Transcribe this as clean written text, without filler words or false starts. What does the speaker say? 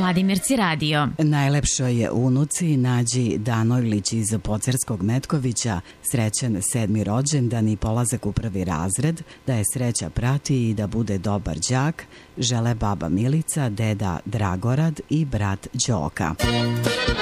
Vladimirci radio. Najlepšoj unuci Nađi Danojlić iz Pocerskog Metkovića srećan 7. rođendan i polazak u 1. razred, da je sreća prati i da bude dobar đak, žele baba Milica, deda Dragorad i brat Đoka.